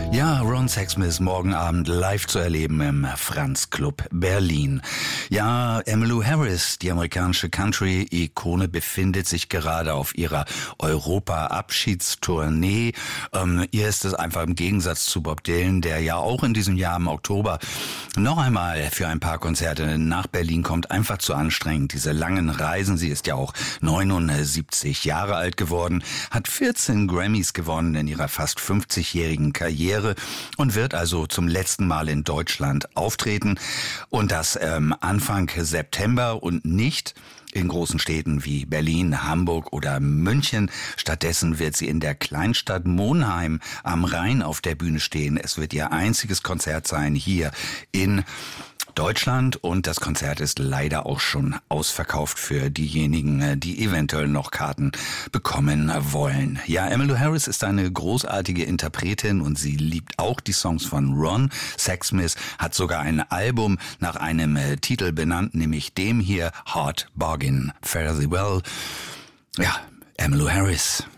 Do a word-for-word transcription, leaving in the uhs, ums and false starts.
Ja, Ron Sexsmith morgen Abend live zu erleben im Franz Club Berlin. Ja, Emmylou Harris, die amerikanische Country-Ikone, befindet sich gerade auf ihrer Europa-Abschiedstournee. Ähm, ihr ist es einfach im Gegensatz zu Bob Dylan, der ja auch in diesem Jahr im Oktober noch einmal für ein paar Konzerte nach Berlin kommt, einfach zu anstrengend. Diese langen Reisen, sie ist ja auch neunundsiebzig Jahre alt geworden, hat vierzehn Grammys gewonnen in ihrer fast fünfzigjährigen Karriere und wird also zum letzten Mal in Deutschland auftreten. Und das ähm, Anfang September und nicht in großen Städten wie Berlin, Hamburg oder München. Stattdessen wird sie in der Kleinstadt Monheim am Rhein auf der Bühne stehen. Es wird ihr einziges Konzert sein hier in Deutschland und das Konzert ist leider auch schon ausverkauft für diejenigen, die eventuell noch Karten bekommen wollen. Ja, Emmylou Harris ist eine großartige Interpretin und sie liebt auch die Songs von Ron Sexsmith, hat sogar ein Album nach einem äh, Titel benannt, nämlich dem hier, Hard Bargain. Fare thee well. Ja, Emmylou Harris.